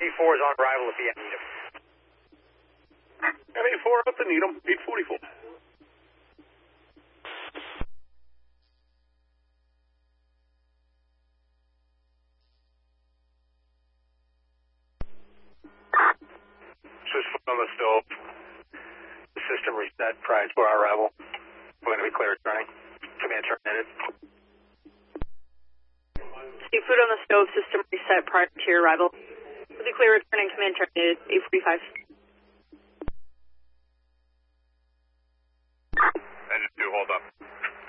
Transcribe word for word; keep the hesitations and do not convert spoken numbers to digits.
A four is on arrival at the end. Need him. M A four up to Needham, eight forty-four. Just foot on the stove. The system reset prior to our arrival. We're going to be clear returning. Command terminated. Food on the stove, system reset prior to your arrival. We'll be clear returning, command terminated, eight forty-five. Engine two, hold up.